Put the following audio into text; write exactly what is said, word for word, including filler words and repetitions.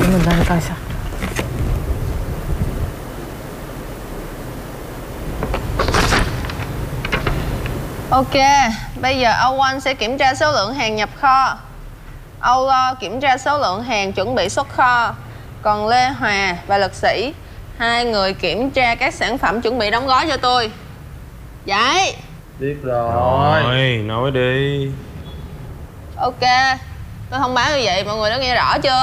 Để mình lên coi sao. Ok, bây giờ Âu Anh sẽ kiểm tra số lượng hàng nhập kho, Âu Lo kiểm tra số lượng hàng chuẩn bị xuất kho, còn Lê Hòa và Lực Sĩ, hai người kiểm tra các sản phẩm chuẩn bị đóng gói cho tôi. Vậy Biết rồi. Rồi, nói đi. ok, tôi thông báo như vậy mọi người đã nghe rõ chưa?